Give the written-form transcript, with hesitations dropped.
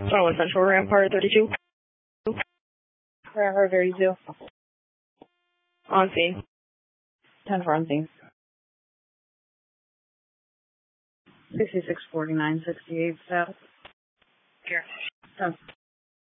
Oh, Central Rampart 32. Rampart 32. On scene. 10 for on scene. 6649, 68 south. Here. 10.